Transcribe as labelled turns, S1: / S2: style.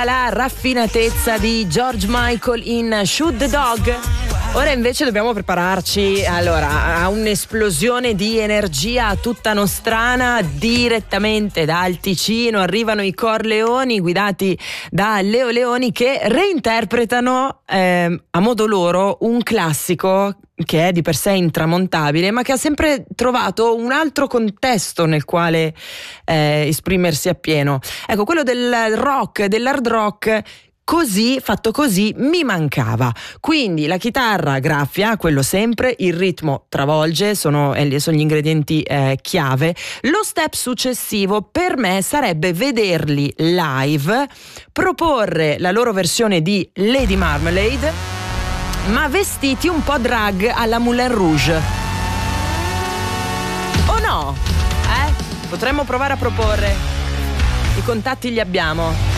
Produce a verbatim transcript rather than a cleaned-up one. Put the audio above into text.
S1: La raffinatezza di George Michael in Shoot the Dog. Ora invece dobbiamo prepararci allora a un'esplosione di energia tutta nostrana. Direttamente dal Ticino arrivano i Corleoni, guidati da Leo Leoni, che reinterpretano eh, a modo loro un classico che è di per sé intramontabile, ma che ha sempre trovato un altro contesto nel quale eh, esprimersi appieno. Ecco, quello del rock, dell'hard rock, così, fatto così, mi mancava. Quindi la chitarra graffia, quello sempre, il ritmo travolge, sono, sono gli ingredienti eh, chiave. Lo step successivo per me sarebbe vederli live, proporre la loro versione di Lady Marmalade, ma vestiti un po' drag alla Moulin Rouge. O no? Eh? Potremmo provare a proporre. I contatti li abbiamo.